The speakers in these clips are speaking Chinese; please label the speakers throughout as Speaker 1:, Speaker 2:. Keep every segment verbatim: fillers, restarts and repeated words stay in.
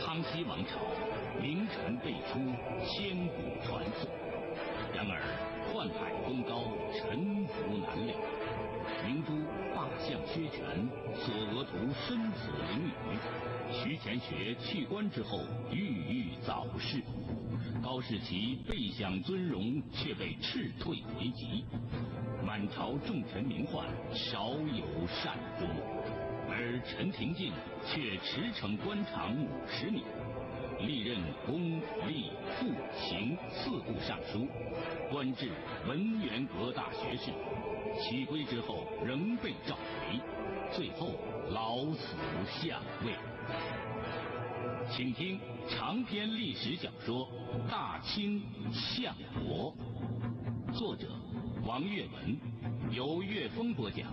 Speaker 1: 康熙王朝名臣辈出，千古传颂。然而宦海风高，沉浮难料。明珠罢相削权，索额图身死囹圄。徐乾学去官之后，郁郁早逝。高士奇备享尊荣，却被斥退为籍。满朝重臣名宦，少有善终。而陈廷敬却驰骋官场五十年，历任公、吏、副、刑四部尚书，官至文渊阁大学士。起归之后仍被召回，最后老死相位。请听长篇历史小说《大清相国》，作者王岳文，由岳峰播讲。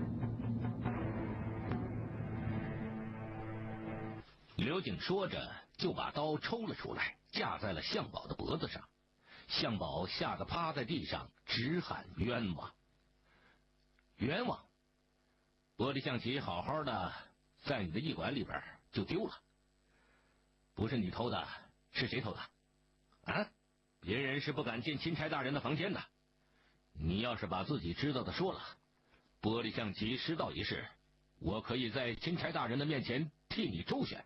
Speaker 1: 刘景说着就把刀抽了出来，架在了相宝的脖子上。相宝吓得趴在地上，直喊冤枉。冤枉！玻璃象棋好好的在你的驿馆里边就丢了，不是你偷的，是谁偷的？啊？别人是不敢进钦差大人的房间的。你要是把自己知道的说了，玻璃象棋失盗一事，我可以在钦差大人的面前替你周旋。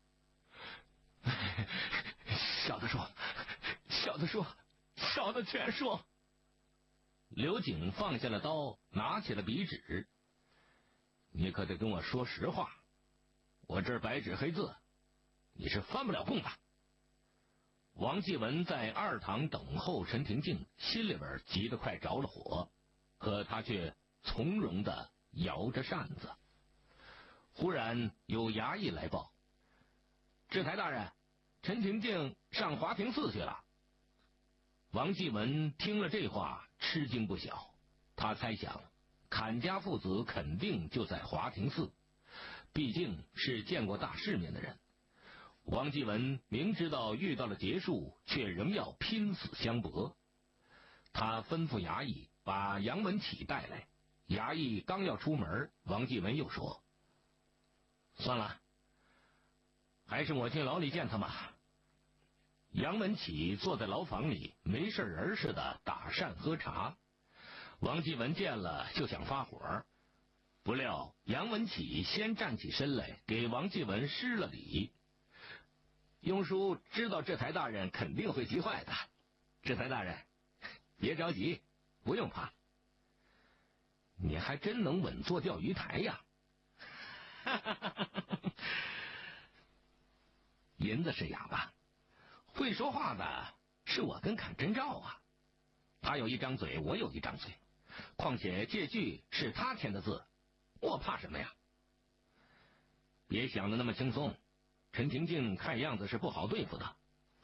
Speaker 1: 少的说，少的说，少的全说。刘景放下了刀，拿起了笔纸。你可得跟我说实话，我这儿白纸黑字，你是翻不了供的。王继文在二堂等候陈廷敬，心里边急得快着了火，可他却从容地摇着扇子。忽然有衙役来报：制台大人，陈廷敬上华亭寺去了。王继文听了这话，吃惊不小。他猜想侃家父子肯定就在华亭寺，毕竟是见过大世面的人。王继文明知道遇到了劫数，却仍要拼死相搏。他吩咐衙役把杨文启带来。衙役刚要出门，王继文又说：算了，还是我进牢里见他吧。杨文启坐在牢房里，没事人似的打扇喝茶。王继文见了就想发火，不料杨文启先站起身来，给王继文施了礼。庸叔知道这台大人肯定会急坏的，这台大人别着急，不用怕。你还真能稳坐钓鱼台呀！银子是哑巴，会说话的是我跟侃真照啊。他有一张嘴，我有一张嘴，况且借据是他填的字，我怕什么呀？别想的那么轻松，陈廷敬看样子是不好对付的。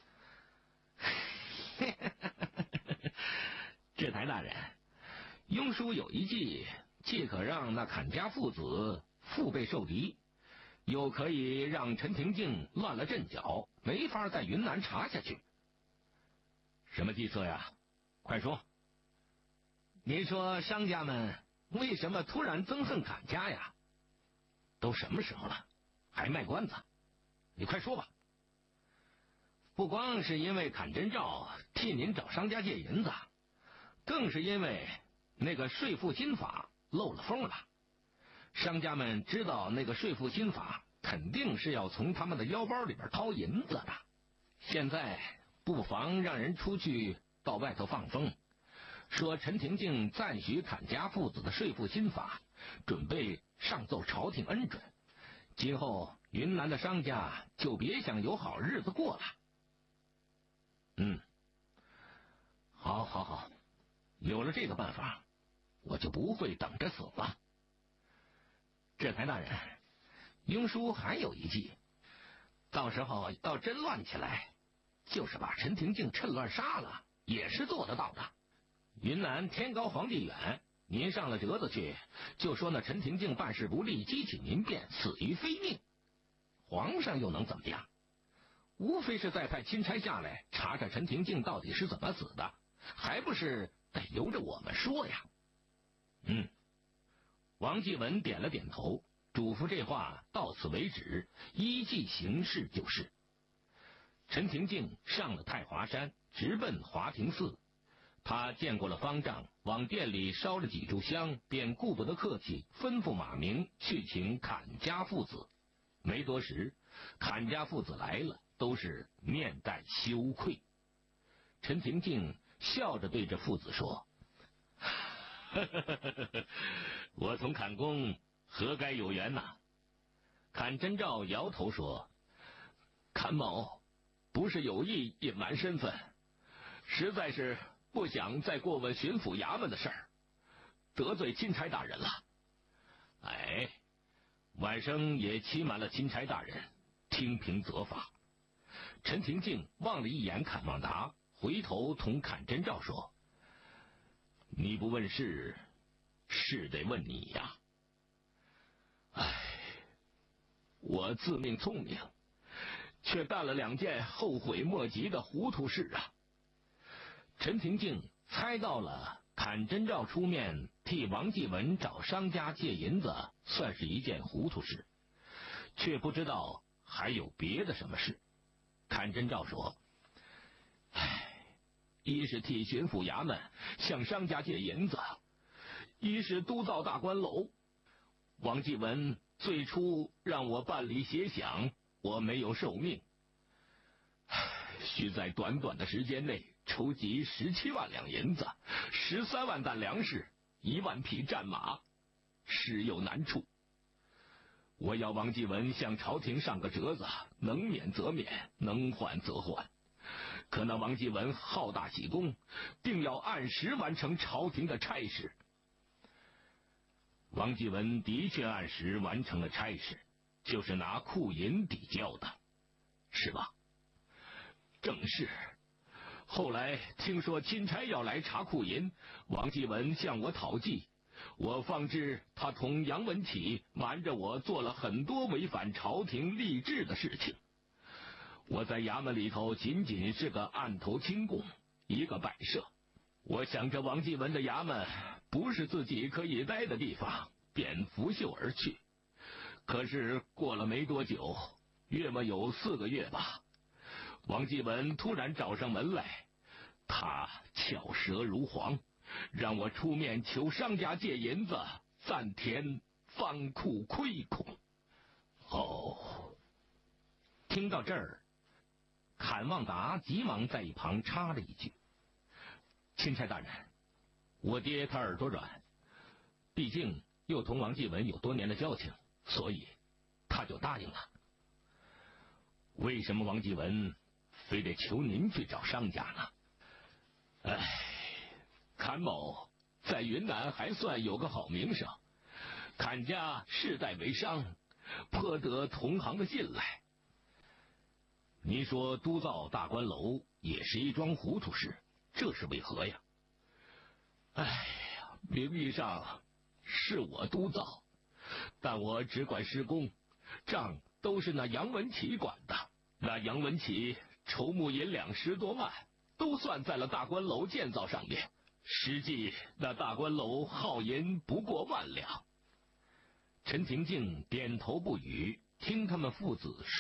Speaker 1: 这台大人，庸叔有一计，既可让那侃家父子腹背受敌，又可以让陈廷敬乱了阵脚，没法在云南查下去。什么计策呀？快说！您说商家们为什么突然憎恨侃家呀？都什么时候了，还卖关子？你快说吧。不光是因为侃真照替您找商家借银子，更是因为那个税赋新法漏了风了。商家们知道那个税赋新法肯定是要从他们的腰包里边掏银子的，现在不妨让人出去到外头放风，说陈廷敬赞许侃家父子的税赋新法，准备上奏朝廷恩准，今后云南的商家就别想有好日子过了。嗯，好好好，有了这个办法，我就不会等着死了。这台大人，庸叔还有一计，到时候要真乱起来，就是把陈廷敬趁乱杀了，也是做得到的。云南天高皇帝远，您上了折子去，就说那陈廷敬办事不力，激起民变，死于非命，皇上又能怎么样？无非是再派钦差下来查查陈廷敬到底是怎么死的，还不是得由着我们说呀？嗯。王继文点了点头，嘱咐这话到此为止，依计行事就是。 陈廷敬上了太华山，直奔华亭寺。他见过了方丈，往店里烧了几炷香，便顾不得客气，吩咐马明去请侃家父子。没多时，侃家父子来了，都是面带羞愧。陈廷敬笑着对着父子说：“我同侃公何该有缘呐？”侃真照摇头说：“侃某不是有意隐瞒身份，实在是不想再过问巡抚衙门的事儿，得罪钦差大人了。哎，晚生也欺瞒了钦差大人，听凭责罚。”陈廷敬望了一眼侃望达，回头同侃真照说：“你不问事，事得问你呀。哎，我自命聪明，却干了两件后悔莫及的糊涂事啊。”陈廷敬猜到了侃真照出面替王继文找商家借银子算是一件糊涂事，却不知道还有别的什么事。侃真照说：“唉，一是替巡抚衙门向商家借银子，一是督造大观楼。王继文最初让我办理协饷，我没有受命，需在短短的时间内筹集十七万两银子，十三万担粮食，一万匹战马，事有难处。我要王继文向朝廷上个折子，能免则免，能缓则缓。可那王继文好大喜功，定要按时完成朝廷的差事。”王继文的确按时完成了差事，就是拿库银抵交的，是吧？正是。后来听说钦差要来查库银，王继文向我讨计，我方知他同杨文启瞒着我做了很多违反朝廷吏治的事情。我在衙门里头仅仅是个案头清供，一个摆设。我想着王继文的衙门不是自己可以待的地方，便拂袖而去。可是过了没多久，约莫有四个月吧，王继文突然找上门来，他巧舌如簧，让我出面求商家借银子，暂填仓库亏空。哦，听到这儿，侃望达急忙在一旁插了一句：“钦差大人，我爹他耳朵软，毕竟又同王继文有多年的交情，所以他就答应了。为什么王继文非得求您去找商家呢？哎，侃某在云南还算有个好名声，侃家世代为商，颇得同行的信赖。您说督造大观楼也是一桩糊涂事，这是为何呀？哎呀，名义上是我督造，但我只管施工，账都是那杨文启管的。那杨文启筹募银两十多万，都算在了大观楼建造上面，实际那大观楼耗银不过万两。”陈廷敬点头不语，听他们父子说